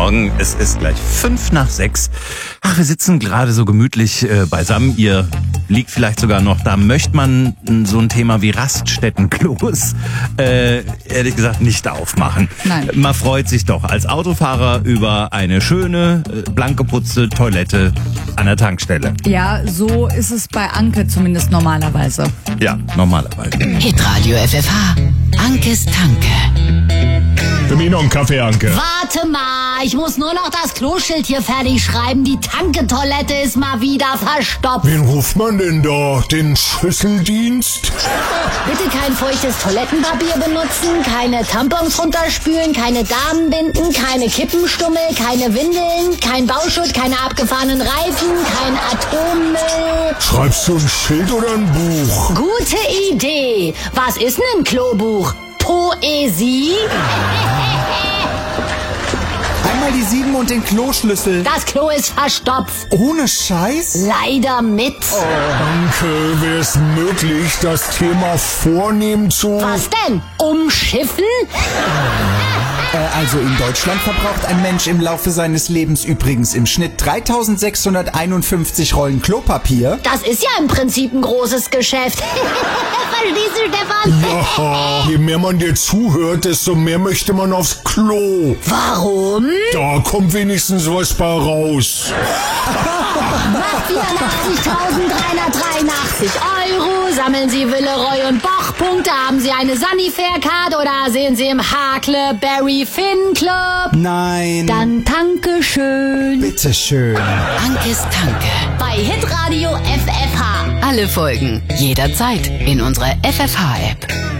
Morgen. Es ist gleich 5:05. Ach, wir sitzen gerade so gemütlich beisammen. Ihr liegt vielleicht sogar noch da. Möchte man so ein Thema wie Raststättenklos ehrlich gesagt nicht aufmachen. Nein. Man freut sich doch als Autofahrer über eine schöne, blank geputzte Toilette an der Tankstelle. Ja, so ist es bei Anke zumindest normalerweise. Ja, normalerweise. Hitradio FFH. Ankes Tanke. Für mich noch einen Kaffee, Anke. Warte mal, ich muss nur noch das Kloschild hier fertig schreiben. Die Tanke-Toilette ist mal wieder verstopft. Wen ruft man denn da? Den Schlüsseldienst? Bitte kein feuchtes Toilettenpapier benutzen, keine Tampons runterspülen, keine Damenbinden, keine Kippenstummel, keine Windeln, kein Bauschutt, keine abgefahrenen Reifen, kein Atommüll. Schreibst du ein Schild oder ein Buch? Gute Idee. Was ist denn ein Klobuch? Poesie? Einmal die 7 und den Kloschlüssel. Das Klo ist verstopft. Ohne Scheiß? Leider mit. Anke, wäre es möglich, das Thema vornehm zu... Was denn? Umschiffen? Also in Deutschland verbraucht ein Mensch im Laufe seines Lebens übrigens im Schnitt 3651 Rollen Klopapier. Das ist ja im Prinzip ein großes Geschäft. Verstehst du, Stefan? Ja, je mehr man dir zuhört, desto mehr möchte man aufs Klo. Warum? Da kommt wenigstens was bei raus. 84.383 €. Sammeln Sie Willeroy und Boch Punkte. Haben Sie eine Sunnyfair-Card oder sehen Sie im Hackleberry Fin Club? Nein. Dann danke schön. Bitteschön. Ankes Tanke. Bei Hitradio FFH. Alle Folgen jederzeit in unserer FFH-App.